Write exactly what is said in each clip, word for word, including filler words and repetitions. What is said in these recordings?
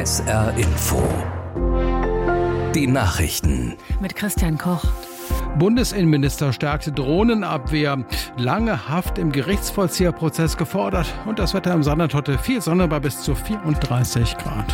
S R Info. Die Nachrichten. Mit Christian Koch. Bundesinnenminister stärkte Drohnenabwehr. Lange Haft im Gerichtsvollzieherprozess gefordert. Und das Wetter im Saarland heute viel Sonne bei bis zu vierunddreißig Grad.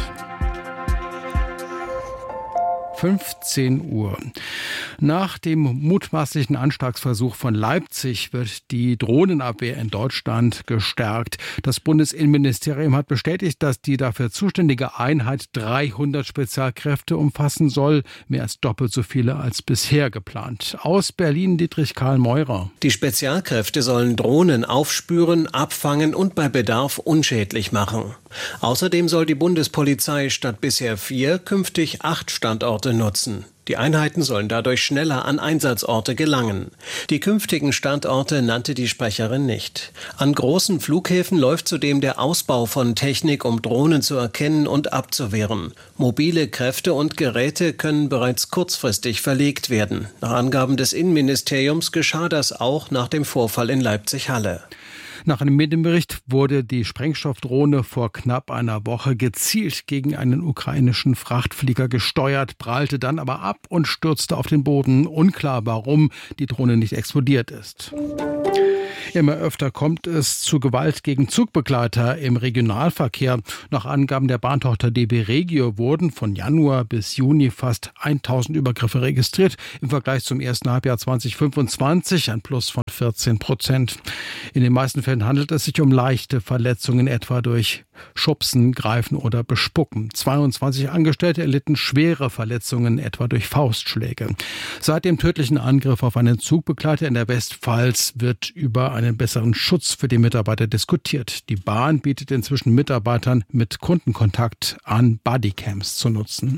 fünfzehn Uhr. Nach dem mutmaßlichen Anschlagsversuch von Leipzig wird die Drohnenabwehr in Deutschland gestärkt. Das Bundesinnenministerium hat bestätigt, dass die dafür zuständige Einheit dreihundert Spezialkräfte umfassen soll, mehr als doppelt so viele als bisher geplant. Aus Berlin Dietrich Karl Meurer. Die Spezialkräfte sollen Drohnen aufspüren, abfangen und bei Bedarf unschädlich machen. Außerdem soll die Bundespolizei statt bisher vier künftig acht Standorte nutzen. Die Einheiten sollen dadurch schneller an Einsatzorte gelangen. Die künftigen Standorte nannte die Sprecherin nicht. An großen Flughäfen läuft zudem der Ausbau von Technik, um Drohnen zu erkennen und abzuwehren. Mobile Kräfte und Geräte können bereits kurzfristig verlegt werden. Nach Angaben des Innenministeriums geschah das auch nach dem Vorfall in Leipzig-Halle. Nach einem Medienbericht wurde die Sprengstoffdrohne vor knapp einer Woche gezielt gegen einen ukrainischen Frachtflieger gesteuert, prallte dann aber ab und stürzte auf den Boden. Unklar, warum die Drohne nicht explodiert ist. Immer öfter kommt es zu Gewalt gegen Zugbegleiter im Regionalverkehr. Nach Angaben der Bahntochter D B Regio wurden von Januar bis Juni fast tausend Übergriffe registriert. Im Vergleich zum ersten Halbjahr zweitausendfünfundzwanzig ein Plus von vierzehn Prozent. In den meisten Fällen handelt es sich um leichte Verletzungen, etwa durch Schubsen, Greifen oder Bespucken. zweiundzwanzig Angestellte erlitten schwere Verletzungen, etwa durch Faustschläge. Seit dem tödlichen Angriff auf einen Zugbegleiter in der Westpfalz wird über einen besseren Schutz für die Mitarbeiter diskutiert. Die Bahn bietet inzwischen Mitarbeitern mit Kundenkontakt an, Bodycams zu nutzen.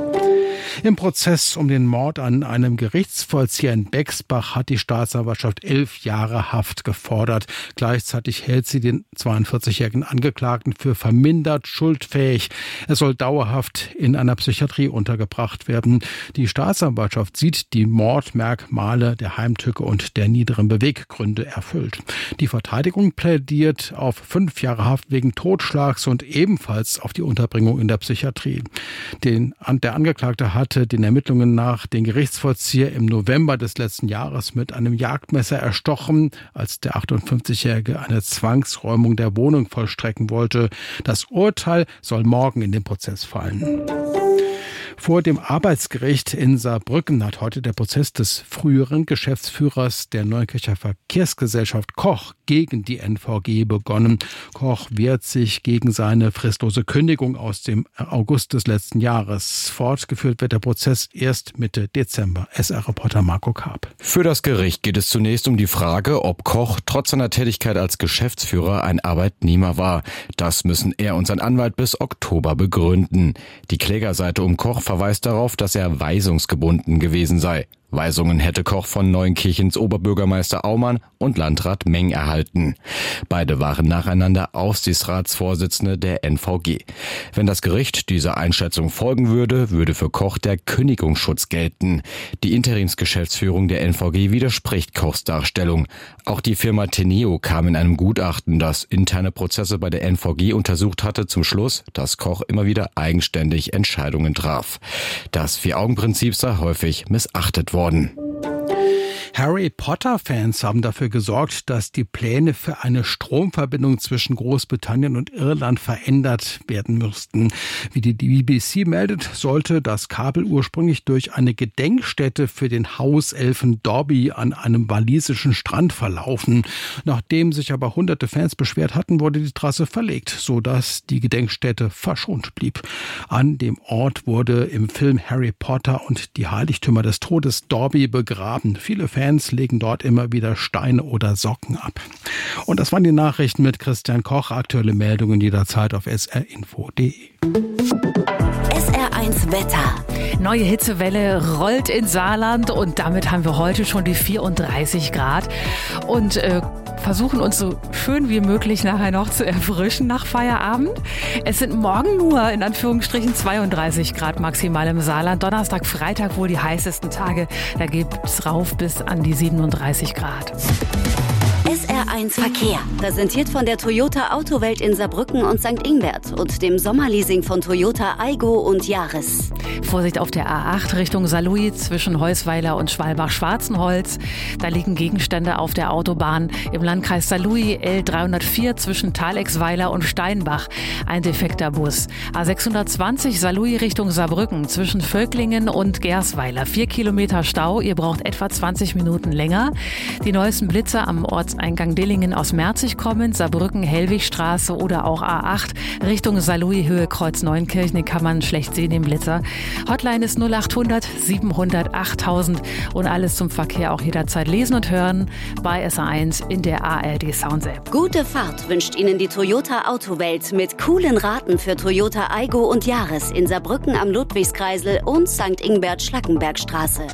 Im Prozess um den Mord an einem Gerichtsvollzieher in Bexbach hat die Staatsanwaltschaft elf Jahre Haft gefordert. Gleichzeitig hält sie den zweiundvierzigjährigen Angeklagten für vermindert schuldfähig. Er soll dauerhaft in einer Psychiatrie untergebracht werden. Die Staatsanwaltschaft sieht die Mordmerkmale der Heimtücke und der niederen Beweggründe erfüllt. Die Verteidigung plädiert auf fünf Jahre Haft wegen Totschlags und ebenfalls auf die Unterbringung in der Psychiatrie. Den, der Angeklagte hat hatte den Ermittlungen nach den Gerichtsvollzieher im November des letzten Jahres mit einem Jagdmesser erstochen, als der achtundfünfzigjährige eine Zwangsräumung der Wohnung vollstrecken wollte. Das Urteil soll morgen in den Prozess fallen. Vor dem Arbeitsgericht in Saarbrücken hat heute der Prozess des früheren Geschäftsführers der Neunkircher Verkehrsgesellschaft Koch gegen die N V G begonnen. Koch wehrt sich gegen seine fristlose Kündigung aus dem August des letzten Jahres. Fortgeführt wird der Prozess erst Mitte Dezember. S R-Reporter Marco Karp. Für das Gericht geht es zunächst um die Frage, ob Koch trotz seiner Tätigkeit als Geschäftsführer ein Arbeitnehmer war. Das müssen er und sein Anwalt bis Oktober begründen. Die Klägerseite um Koch verweist darauf, dass er weisungsgebunden gewesen sei. Weisungen hätte Koch von Neunkirchens Oberbürgermeister Aumann und Landrat Meng erhalten. Beide waren nacheinander Aufsichtsratsvorsitzende der N V G. Wenn das Gericht dieser Einschätzung folgen würde, würde für Koch der Kündigungsschutz gelten. Die Interimsgeschäftsführung der N V G widerspricht Kochs Darstellung. Auch die Firma Teneo kam in einem Gutachten, das interne Prozesse bei der N V G untersucht hatte, zum Schluss, dass Koch immer wieder eigenständig Entscheidungen traf. Das Vier-Augen-Prinzip sei häufig missachtet worden. Harry Potter-Fans haben dafür gesorgt, dass die Pläne für eine Stromverbindung zwischen Großbritannien und Irland verändert werden müssten. Wie die B B C meldet, sollte das Kabel ursprünglich durch eine Gedenkstätte für den Hauselfen Dobby an einem walisischen Strand verlaufen. Nachdem sich aber hunderte Fans beschwert hatten, wurde die Trasse verlegt, sodass die Gedenkstätte verschont blieb. An dem Ort wurde im Film Harry Potter und die Heiligtümer des Todes Dobby begraben. Viele Fans Fans legen dort immer wieder Steine oder Socken ab. Und das waren die Nachrichten mit Christian Koch. Aktuelle Meldungen jederzeit auf s r info punkt d e. S R eins Wetter. Neue Hitzewelle rollt in Saarland und damit haben wir heute schon die vierunddreißig Grad und äh, versuchen uns so schön wie möglich nachher noch zu erfrischen nach Feierabend. Es sind morgen nur in Anführungsstrichen zweiunddreißig Grad maximal im Saarland. Donnerstag, Freitag wohl die heißesten Tage. Da geht es rauf bis an die siebenunddreißig Grad. S R eins Verkehr. Präsentiert von der Toyota Autowelt in Saarbrücken und Sankt Ingbert und dem Sommerleasing von Toyota Aygo und Yaris. Vorsicht auf der A acht Richtung Saarlouis zwischen Heusweiler und Schwalbach-Schwarzenholz. Da liegen Gegenstände auf der Autobahn. Im Landkreis Saarlouis L dreihundertvier zwischen Thalexweiler und Steinbach. Ein defekter Bus. A sechshundertzwanzig Saarlouis Richtung Saarbrücken zwischen Völklingen und Gersweiler. Vier Kilometer Stau. Ihr braucht etwa zwanzig Minuten länger. Die neuesten Blitze am Ortseingang Dillingen aus Merzig kommen. Saarbrücken, Hellwigstraße oder auch A acht Richtung Saarlouis Höhe Kreuz Neunkirchen. Den kann man schlecht sehen, den Blitzer. Hotline ist null achthundert siebenhundert achttausend und alles zum Verkehr auch jederzeit lesen und hören bei S R eins in der A R D Sounds App. Gute Fahrt wünscht Ihnen die Toyota Autowelt mit coolen Raten für Toyota Aygo und Yaris in Saarbrücken am Ludwigskreisel und Sankt Ingbert Schlackenbergstraße.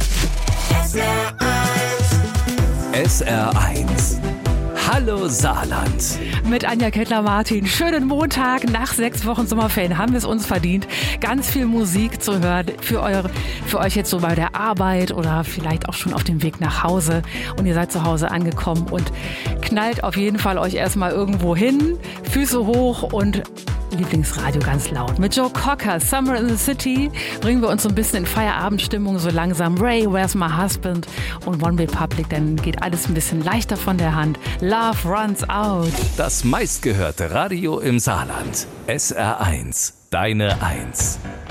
S R eins. Hallo Saarland. Mit Anja Kettler-Martin. Schönen Montag. Nach sechs Wochen Sommerferien haben wir es uns verdient, ganz viel Musik zu hören. Für, eure, für euch jetzt so bei der Arbeit oder vielleicht auch schon auf dem Weg nach Hause. Und ihr seid zu Hause angekommen und knallt auf jeden Fall euch erstmal irgendwo hin. Füße hoch und Lieblingsradio ganz laut. Mit Joe Cocker, Summer in the City, bringen wir uns so ein bisschen in Feierabendstimmung so langsam. Ray, Where's My Husband und One Republic, dann geht alles ein bisschen leichter von der Hand. Love Runs Out. Das meistgehörte Radio im Saarland. S R eins. Deine Eins.